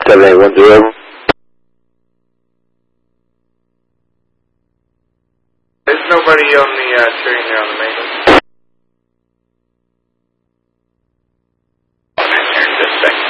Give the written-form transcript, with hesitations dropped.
7810. There's nobody on the train there on the main.